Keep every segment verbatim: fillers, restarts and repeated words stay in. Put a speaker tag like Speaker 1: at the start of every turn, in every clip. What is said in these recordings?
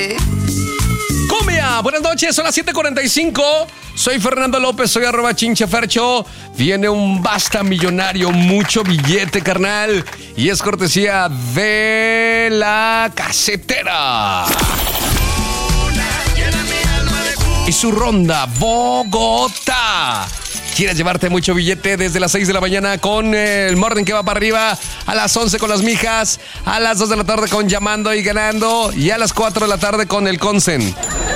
Speaker 1: Cumbia, buenas noches, son las siete cuarenta y cinco. Soy Fernando López, soy arroba chinchefercho. Viene un basta millonario, mucho billete, carnal. Y es cortesía de La Casetera. Y su ronda, Bogotá. ¿Quieres llevarte mucho billete desde las seis de la mañana con el Morning que va para arriba? A las once con las mijas, a las dos de la tarde con Llamando y Ganando y a las cuatro de la tarde con el Consen.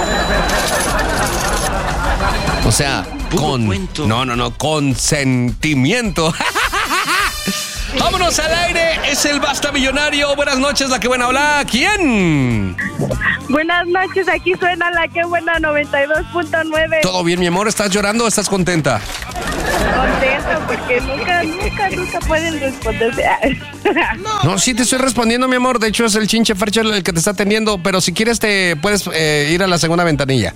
Speaker 1: O sea, con... No, no, no, consentimiento. Vámonos al aire, es el Basta Millonario. Buenas noches, la que buena habla. ¿Quién?
Speaker 2: Buenas noches, aquí suena la que buena noventa y dos punto nueve.
Speaker 1: ¿Todo bien, mi amor? ¿Estás llorando o estás contenta?
Speaker 2: Contenta porque nunca, nunca, nunca pueden responderse.
Speaker 1: No, sí te estoy respondiendo, mi amor. De hecho, es el Chinche Fercho el que te está atendiendo. Pero si quieres, te puedes eh, ir a la segunda ventanilla.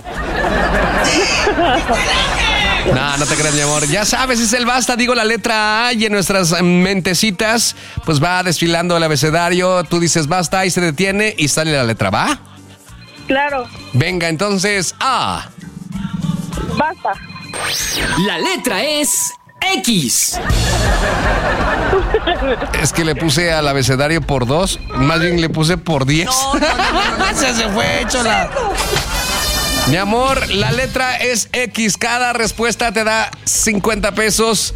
Speaker 1: No, no te creas, mi amor. Ya sabes, es el Basta, digo la letra A y en nuestras mentecitas pues va desfilando el abecedario. Tú dices Basta y se detiene y sale la letra, ¿va?
Speaker 2: Claro.
Speaker 1: Venga, entonces, A.
Speaker 2: Basta.
Speaker 3: La letra es X.
Speaker 1: Es que le puse al abecedario por dos. Más bien le puse por diez.
Speaker 3: No, no, no, no, no.
Speaker 1: Se, se fue hecho la... Mi amor, la letra es X. Cada respuesta te da cincuenta pesos.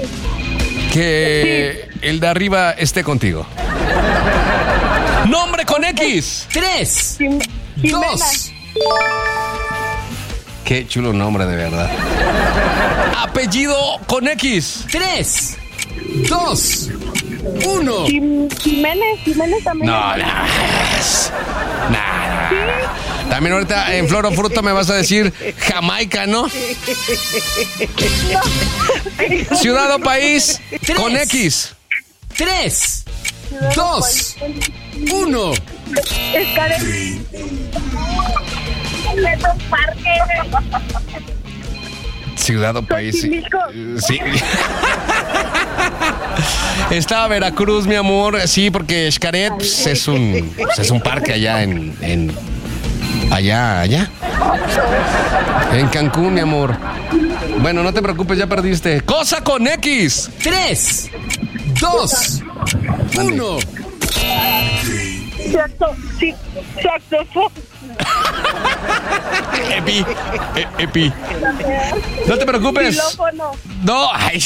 Speaker 1: Que sí. El de arriba esté contigo. Nombre con X.
Speaker 3: Tres.
Speaker 2: Jim-
Speaker 3: Dos.
Speaker 1: Qué chulo nombre, de verdad. Apellido con X.
Speaker 3: Tres. Dos. Uno.
Speaker 2: Jim- Jiménez, Jiménez también.
Speaker 1: No, no. Nada. También ahorita en Flor o Fruto me vas a decir Jamaica, ¿no?
Speaker 2: No.
Speaker 1: Ciudad o país
Speaker 3: Tres.
Speaker 1: con X.
Speaker 3: Tres. Dos. Uno.
Speaker 2: Escaré.
Speaker 1: Ciudad o país. Sí.
Speaker 2: Xochimilco.
Speaker 1: Sí. Estaba Veracruz, mi amor. Sí, porque Xcaret pues, es un pues, es un parque allá en, en allá, allá. En Cancún, mi amor. Bueno, no te preocupes, ya perdiste. Cosa con X.
Speaker 3: Tres. Dos. Uno.
Speaker 2: Saxo- sí, saxofón.
Speaker 1: Epi, e- Epi. No te preocupes.
Speaker 2: Xilófono.
Speaker 1: No, ay.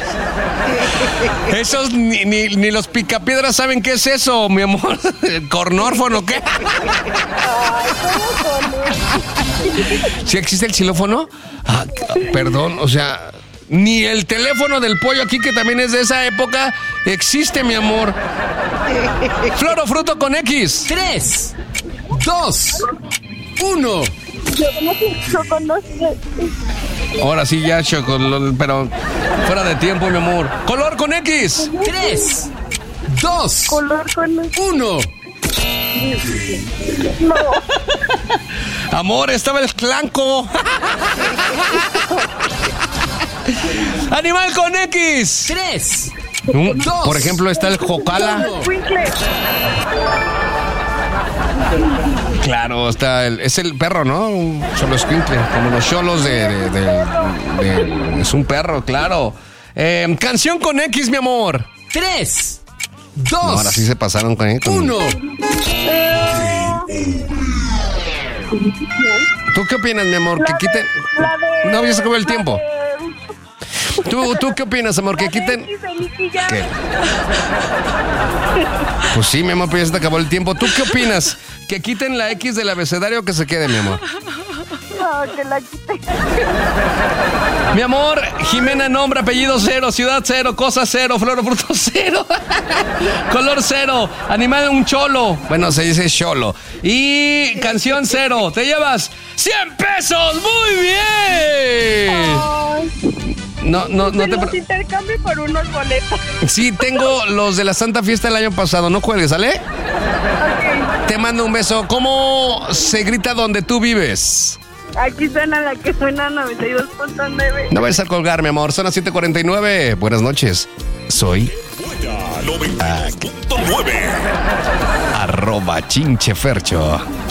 Speaker 1: Esos ni, ni, ni los picapiedras saben qué es eso, mi amor. ¿Cornórfono qué?
Speaker 2: Ay, ¿cómo con eso?
Speaker 1: ¿Sí existe el xilófono? Ah, perdón, o sea, ni el teléfono del pollo aquí, que también es de esa época, existe, mi amor. Flor o fruto con X.
Speaker 3: Tres. Dos. Uno.
Speaker 2: Yo no sé, yo conozco.
Speaker 1: Ahora sí, ya, Choco, pero fuera de tiempo, mi amor. Color con X.
Speaker 3: Tres. Dos.
Speaker 2: Color con
Speaker 3: Uno.
Speaker 2: No.
Speaker 1: Amor, estaba el clanco. Animal con X.
Speaker 3: Tres.
Speaker 1: Un-
Speaker 3: Dos.
Speaker 1: Por ejemplo, está el jocala.
Speaker 2: Escuincle.
Speaker 1: Claro, está el, es el perro, ¿no? Un cholo escuincle, como los cholos de, de, de- de- es un perro, claro. Eh, canción con X, mi amor.
Speaker 3: Tres.
Speaker 1: No,
Speaker 3: Dos.
Speaker 1: ahora sí se pasaron con X.
Speaker 3: Uno.
Speaker 1: ¿Tú qué opinas, mi amor? Que
Speaker 2: La
Speaker 1: quiten.
Speaker 2: de- la de-
Speaker 1: No, ya se acabó el
Speaker 2: la
Speaker 1: tiempo.
Speaker 2: de-
Speaker 1: ¿Tú, ¿Tú qué opinas, amor? Que
Speaker 2: la de
Speaker 1: quiten.
Speaker 2: X de Nicky Jam.
Speaker 1: ¿Qué? Pues sí, mi amor, pero ya se te acabó el tiempo. ¿Tú qué opinas? ¿Que quiten la X del abecedario o que se quede, mi amor?
Speaker 2: No, que la quite.
Speaker 1: Mi amor, Jimena, nombre, apellido cero, ciudad cero, cosa cero, flor o fruto cero, color cero, animal un cholo, bueno, se dice cholo, y canción cero. Te llevas cien pesos, muy bien.
Speaker 2: Ay,
Speaker 1: No, no, no
Speaker 2: se
Speaker 1: te...
Speaker 2: los
Speaker 1: pre-
Speaker 2: intercambio por unos boletos.
Speaker 1: Sí, tengo los de la Santa Fiesta del año pasado, no cuelgues, ¿sale?
Speaker 2: Ok.
Speaker 1: Te mando un beso. ¿Cómo se grita donde tú vives?
Speaker 2: Aquí suena la que suena noventa y dos punto nueve.
Speaker 1: No vayas a colgar, mi amor. Son las siete cuarenta y nueve. Buenas noches. Soy
Speaker 4: noventa y dos punto nueve.
Speaker 1: arroba chinchefercho.